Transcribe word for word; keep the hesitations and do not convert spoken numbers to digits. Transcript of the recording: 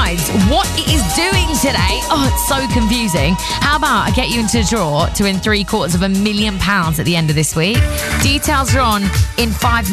decides what it is doing today. Oh, it's so confusing. How about I get you into a draw to win three quarters of a million pounds at the end of this week? Details are on in five